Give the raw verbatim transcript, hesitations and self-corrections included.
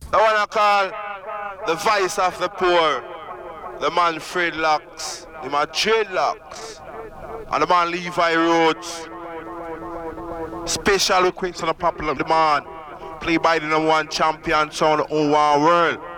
The one I call the vice of the poor, the man Fred Locks, the man Dreadlocks, and the man Levi Rhodes. Special request on the popular demand, played by the number one champion sound of the whole world.